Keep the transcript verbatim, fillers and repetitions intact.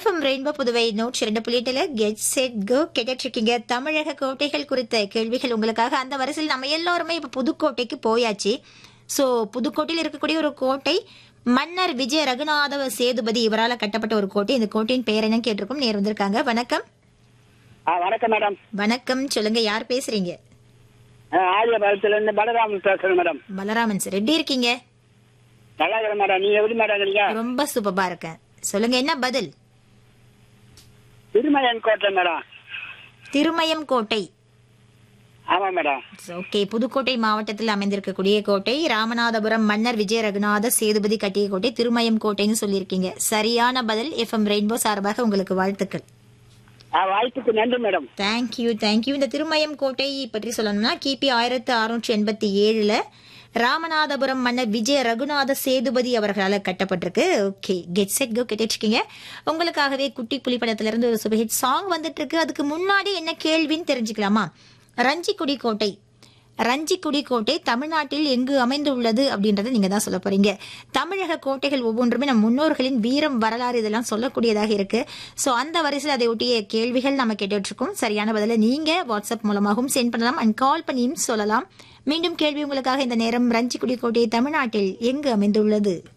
FM rainbow Puduvai நூற்றி இரண்டு புள்ளி எட்டுல கெட் செட் கோ கேட்டுட்டு இருக்கீங்க. தமிழக கோட்டைகள் குறித்த கேள்விகள் உங்களுக்காக. அந்த வரிசையில் நம்ம எல்லாருமே இப்ப புதுக்கோட்டைக்கு போயாச்சு. சோ புதுக்கோட்டையில் இருக்கக்கூடிய ஒரு கோட்டை மன்னர் விஜய ரகுநாத சேதுபதி இவரால் கட்டப்பட்ட ஒரு கோட்டை. இந்த கோட்டையின் பெயர் என்ன கேட்டிருக்கும். நேர் வந்திருக்காங்க. வணக்கம். வணக்கம் மேடம். வணக்கம், சொல்லுங்க, யார் பேசுறீங்க? ஆரியபாளையத்துல இருந்து பலராமன் பேசுறேன் மேடம். பலராமன் சார், எப்படி இருக்கீங்க? நல்லா இருக்கிறேன் மேடம். நீங்க எப்படி மேடம் இருக்கீங்க? ரொம்ப சூப்பரா இருக்கேன். சொல்லுங்க, என்ன பதில்? திருமயன் கோட்டை மேடம். திருமயம் கோட்டை. ஆமா மேடம். ஓகே, புதுக்கோட்டை மாவட்டத்தில் அமைந்திருக்கக்கூடிய கோட்டை. ராமநாதபுரம் மன்னர் விஜய ரகுநாத சேதுபதி கட்டிய கோட்டை திருமயம் கோட்டைன்னு சொல்லியிருக்கீங்க. சரியான பதில். எஃப்எம் ரெயின்போ சார்பாக உங்களுக்கு வாழ்த்துக்கள். வாய்ப்புக்கு நன்றி மேடம். Thank you thank you. இந்த திருமயம் கோட்டை பற்றி சொல்லணும்னா கிபி ஆயிரத்தி அறுநூற்றி எண்பத்தி ஏழுல ராமநாதபுரம் மன்னர் விஜய ரகுநாத சேதுபதி அவர்களால் கட்டப்பட்டிருக்கு. ஓகே, கெட் செட் கோ கேட்டுட்டு இருக்கீங்க. உங்களுக்காகவே குட்டி புலி படத்துல இருந்து ஒரு சூப்பர் ஹிட் சாங் வந்துட்டு இருக்கு. அதுக்கு முன்னாடி என்ன கேள்வின்னு தெரிஞ்சுக்கலாமா? ரஞ்சிக்குடி கோட்டை ரஞ்சிக்குடி கோட்டை தமிழ்நாட்டில் எங்கு அமைந்துள்ளது அப்படின்றத நீங்க தான் சொல்ல போறீங்க. தமிழக கோட்டைகள் ஒவ்வொன்றுமே நம் முன்னோர்களின் வீரம், வரலாறு இதெல்லாம் சொல்லக்கூடியதாக இருக்கு. சோ அந்த வரிசையில் அதை ஒட்டிய கேள்விகள் நம்ம கேட்டுட்டு இருக்கோம். சரியான பதில நீங்க வாட்ஸ்அப் மூலமாகவும் சென்ட் பண்ணலாம் அண்ட் கால் பண்ணியும் சொல்லலாம். மீண்டும் கேள்வி உங்களுக்காக. இந்த நேரம் ரஞ்சிக்குடி கோட்டை தமிழ்நாட்டில் எங்கு அமைந்துள்ளது?